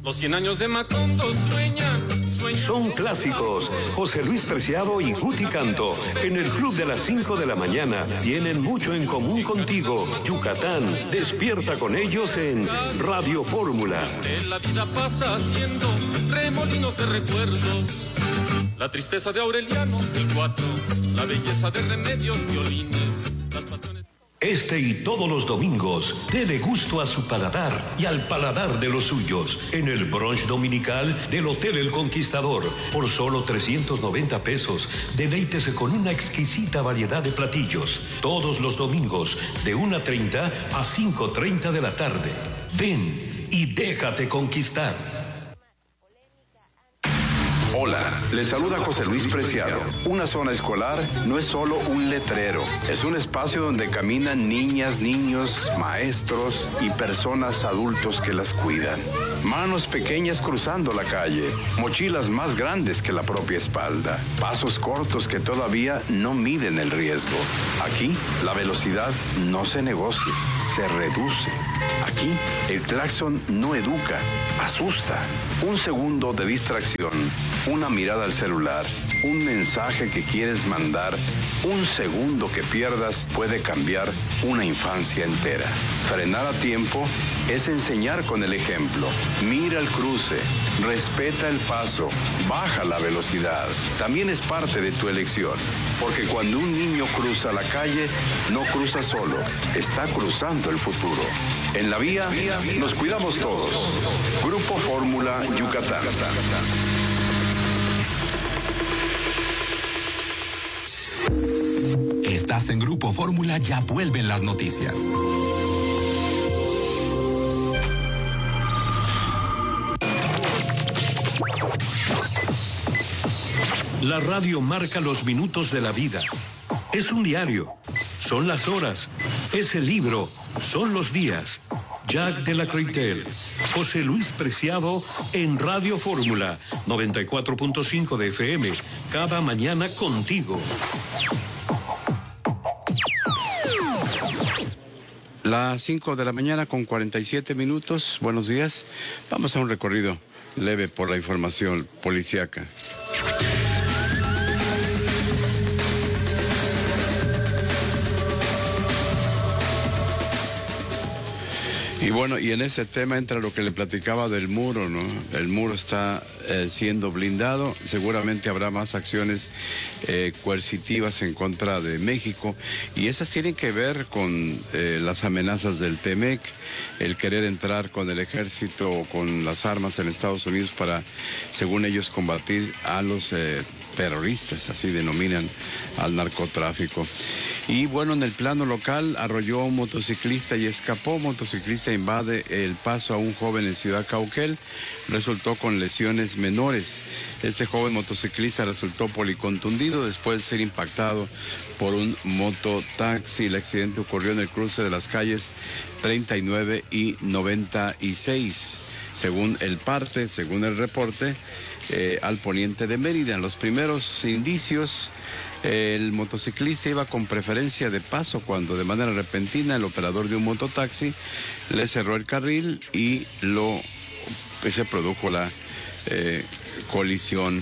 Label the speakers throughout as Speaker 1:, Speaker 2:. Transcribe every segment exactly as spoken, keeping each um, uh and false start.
Speaker 1: Los cien años de Macondo sueñan, sueñan.
Speaker 2: Son clásicos. José Luis Preciado y Guti Canto. En el Club de las cinco de la mañana. Tienen mucho en común contigo. Yucatán. Despierta con ellos en Radio Fórmula.
Speaker 1: La vida pasa haciendo remolinos de recuerdos. La tristeza de Aureliano, el cuatro. La belleza de Remedios, violines. Las pasiones...
Speaker 2: Este y todos los domingos, dele gusto a su paladar y al paladar de los suyos en el brunch dominical del Hotel El Conquistador. Por solo trescientos noventa pesos, deleítese con una exquisita variedad de platillos. Todos los domingos, de una treinta a cinco treinta de la tarde. Ven y déjate conquistar.
Speaker 3: Hola, les saluda José Luis Preciado. Una zona escolar no es solo un letrero, es un espacio donde caminan niñas, niños, maestros y personas adultos que las cuidan. Manos pequeñas cruzando la calle, mochilas más grandes que la propia espalda, pasos cortos que todavía no miden el riesgo. Aquí, la velocidad no se negocia, se reduce. Aquí, el claxon no educa, asusta. Un segundo de distracción, una mirada al celular, un mensaje que quieres mandar, un segundo que pierdas puede cambiar una infancia entera. Frenar a tiempo es enseñar con el ejemplo. Mira el cruce, respeta el paso, baja la velocidad. También es parte de tu elección, porque cuando un niño cruza la calle, no cruza solo, está cruzando el futuro. En la vía, nos cuidamos todos. Grupo Fórmula Yucatán.
Speaker 4: Estás en Grupo Fórmula, ya vuelven las noticias.
Speaker 2: La radio marca los minutos de la vida. Es un diario. Son las horas. Es el libro. Son los días. Jack de la Croitel, José Luis Preciado en Radio Fórmula noventa y cuatro punto cinco de F M. Cada mañana contigo.
Speaker 5: Las cinco de la mañana con cuarenta y siete minutos. Buenos días. Vamos a un recorrido leve por la información policíaca. Y bueno, y en este tema entra lo que le platicaba del muro, ¿no? El muro está eh, siendo blindado, seguramente habrá más acciones eh, coercitivas en contra de México, y esas tienen que ver con eh, las amenazas del Temec, el querer entrar con el ejército o con las armas en Estados Unidos para, según ellos, combatir a los eh, terroristas, así denominan al narcotráfico. Y bueno, en el plano local, arrolló a un motociclista y escapó. Motociclista invade el paso a un joven en Ciudad Cauquel, resultó con lesiones menores. Este joven motociclista resultó policontundido después de ser impactado por un mototaxi. El accidente ocurrió en el cruce de las calles treinta y nueve y noventa y seis. Según el parte, según el reporte, eh, al poniente de Mérida. En los primeros indicios, el motociclista iba con preferencia de paso cuando de manera repentina el operador de un mototaxi le cerró el carril y lo pues, se produjo la eh, colisión.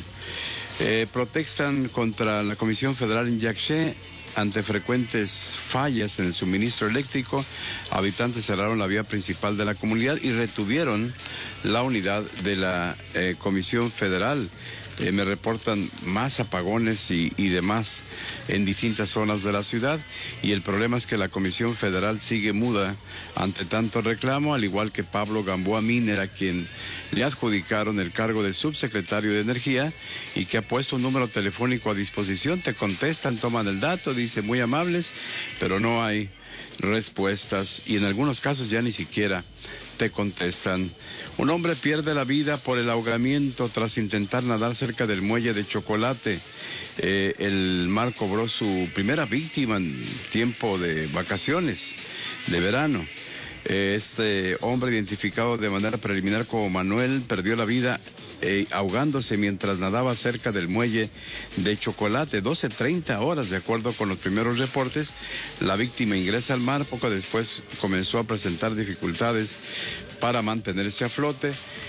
Speaker 5: Eh, protestan contra la Comisión Federal en Yaxché ante frecuentes fallas en el suministro eléctrico. Habitantes cerraron la vía principal de la comunidad y retuvieron la unidad de la eh, Comisión Federal. Eh, me reportan más apagones y, y demás en distintas zonas de la ciudad, y el problema es que la Comisión Federal sigue muda ante tanto reclamo, al igual que Pablo Gamboa Miner, a quien le adjudicaron el cargo de subsecretario de Energía y que ha puesto un número telefónico a disposición. Te contestan, toman el dato, dice muy amables, pero no hay respuestas y en algunos casos ya ni siquiera te contestan. Un hombre pierde la vida por el ahogamiento tras intentar nadar cerca del muelle de Chocolate. Eh, el mar cobró su primera víctima en tiempo de vacaciones de verano. Eh, este hombre, identificado de manera preliminar como Manuel, perdió la vida eh, ahogándose mientras nadaba cerca del muelle de Chocolate. doce treinta horas, de acuerdo con los primeros reportes. La víctima ingresa al mar, poco después comenzó a presentar dificultades para mantenerse a flote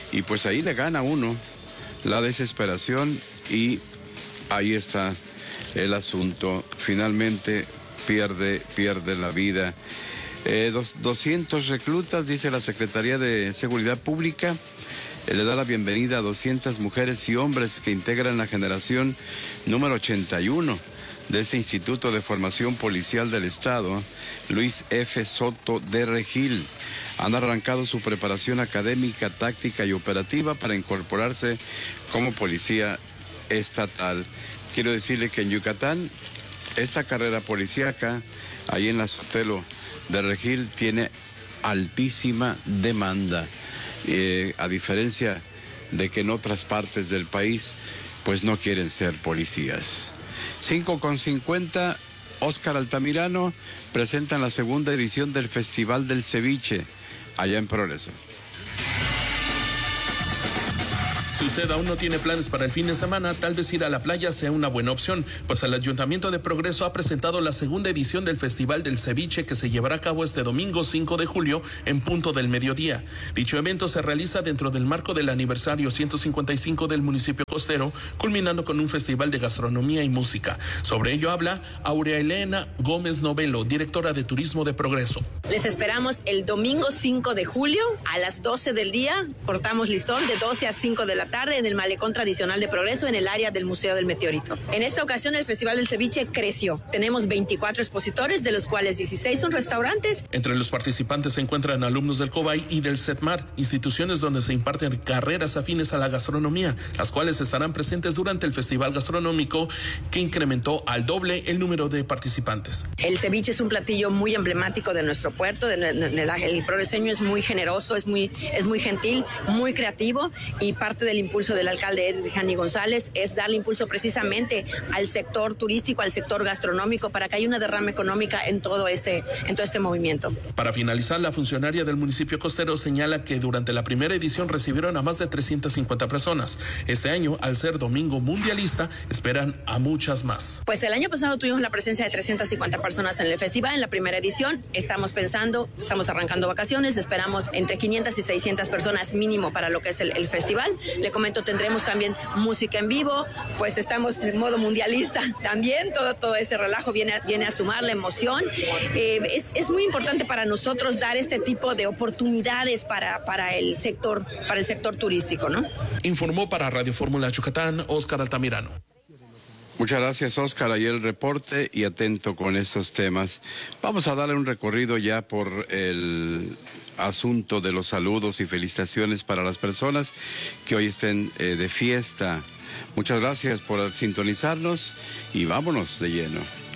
Speaker 5: y pues ahí le gana a uno la desesperación y ahí está el asunto. Finalmente pierde, pierde la vida. Eh, dos, doscientos reclutas, dice la Secretaría de Seguridad Pública, eh, le da la bienvenida a doscientas mujeres y hombres que integran la generación número ochenta y uno de este Instituto de Formación Policial del Estado, Luis F. Soto de Regil. Han arrancado su preparación académica, táctica y operativa para incorporarse como policía estatal. Quiero decirle que en Yucatán, esta carrera policíaca, ahí en la Sotelo de Regil, tiene altísima demanda, eh, a diferencia de que en otras partes del país, pues no quieren ser policías. cinco con cincuenta, Óscar Altamirano presentan la segunda edición del Festival del Ceviche, allá en Progreso.
Speaker 6: Si usted aún no tiene planes para el fin de semana, tal vez ir a la playa sea una buena opción, pues el Ayuntamiento de Progreso ha presentado la segunda edición del Festival del Ceviche que se llevará a cabo este domingo cinco de julio en punto del mediodía. Dicho evento se realiza dentro del marco del aniversario ciento cincuenta y cinco del municipio costero, culminando con un festival de gastronomía y música. Sobre ello habla Aurea Elena Gómez Novelo, directora de Turismo de Progreso.
Speaker 7: Les esperamos el domingo cinco de julio a las doce del día, cortamos listón de doce a cinco de la tarde en el Malecón Tradicional de Progreso, en el área del Museo del Meteorito. En esta ocasión el Festival del Ceviche creció. Tenemos veinticuatro expositores, de los cuales dieciséis son restaurantes.
Speaker 6: Entre los participantes se encuentran alumnos del COBAI y del CETMAR, instituciones donde se imparten carreras afines a la gastronomía, las cuales estarán presentes durante el Festival Gastronómico, que incrementó al doble el número de participantes.
Speaker 7: El ceviche es un platillo muy emblemático de nuestro puerto. El progreseño es muy generoso, es muy, es muy gentil, muy creativo, y parte del impulso del alcalde Edric González es darle impulso precisamente al sector turístico, al sector gastronómico, para que haya una derrama económica en todo este, en todo este movimiento.
Speaker 6: Para finalizar, la funcionaria del municipio costero señala que durante la primera edición recibieron a más de trescientas cincuenta personas. Este año, al ser domingo mundialista, esperan a muchas más.
Speaker 7: Pues el año pasado tuvimos la presencia de trescientas cincuenta personas en el festival, en la primera edición. Estamos pensando, estamos arrancando vacaciones, esperamos entre quinientas y seiscientas personas mínimo para lo que es el, el festival. Le comento, tendremos también música en vivo, pues estamos en modo mundialista también, todo, todo ese relajo viene a, viene a sumar la emoción. Eh, es, es muy importante para nosotros dar este tipo de oportunidades para, para, el sector, para el sector turístico, ¿no?
Speaker 6: Informó para Radio Fórmula Yucatán, Óscar Altamirano.
Speaker 5: Muchas gracias, Óscar. Ahí el reporte y atento con estos temas. Vamos a darle un recorrido ya por el asunto de los saludos y felicitaciones para las personas que hoy estén eh, de fiesta. Muchas gracias por sintonizarnos y vámonos de lleno.